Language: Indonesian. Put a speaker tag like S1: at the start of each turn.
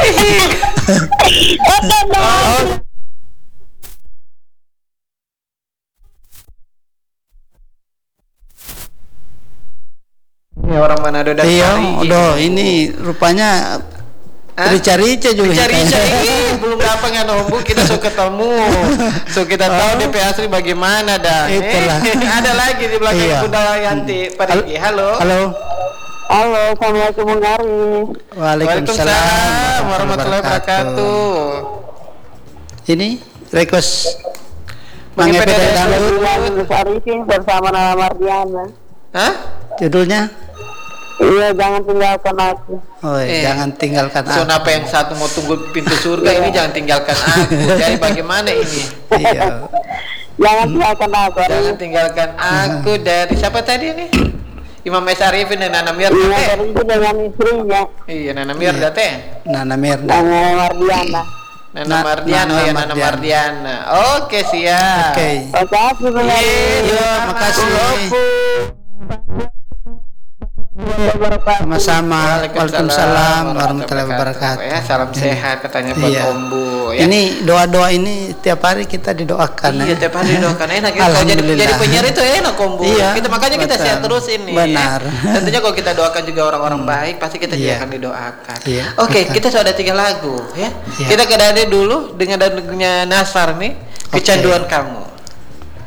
S1: Ini orang Manado dan
S2: Iya, udah ini rupanya Rica-rica juga.
S1: Rica-rica ini belum dapat nggak nombu, kita suka ketemu. So kita tahu DP asli bagaimana dah.
S2: Itulah.
S1: Ada lagi di belakang Bunda Yanti, Pak Riki. Halo.
S2: Halo.
S3: Halo, Assalamualaikum Bung Ari.
S1: Waalaikumsalam warahmatullahi wabarakatuh.
S2: Ini request
S1: Bagi
S2: Mang Epe dari Dangdut.
S3: Arifin bersama Nana Mardiana.
S1: Hah?
S2: Judulnya?
S3: Iya, jangan tinggalkan aku.
S2: Oh, jangan tinggalkan
S1: So,
S2: aku.
S1: apa yang satu mau tunggu pintu surga, ini jangan tinggalkan aku. Jadi bagaimana ini?
S2: Iya.
S3: Jangan tinggalkan aku.
S1: Jangan tinggalkan aku dari siapa tadi nih? Imam S. Arifin dan Nana Mirda
S3: Iya,
S1: teh.
S3: dari itu dengan istrinya.
S1: Iya, Nana Mirda teh.
S2: Nana Mirda.
S3: Nana Mardiana.
S1: Nana Mardiana, oh ya Nana Mardiana. Oke, siap.
S2: Oke.
S3: Makasih Bung Ari.
S2: Iya, makasih. Sama-sama. Waalaikumsalam warahmatullahi wabarakatuh.
S1: Ya, salam sehat katanya buat
S2: Iya.
S1: Ombu ya.
S2: Ini doa-doa ini tiap hari kita didoakan.
S1: Iya, tiap hari doakan enak ya. Kalau jadi penyiar itu enak Ombu.
S2: Iya,
S1: Kita makanya kita
S2: betul.
S1: share terus ini.
S2: Benar.
S1: Tentunya kalau kita doakan juga orang-orang baik, pasti kita juga akan didoakan.
S2: Iya,
S1: Oke,
S2: betul.
S1: kita sudah 3 lagu ya.
S2: Iya.
S1: Kita ke dulu dengan lagunya Nasar nih, Kecanduan Kamu.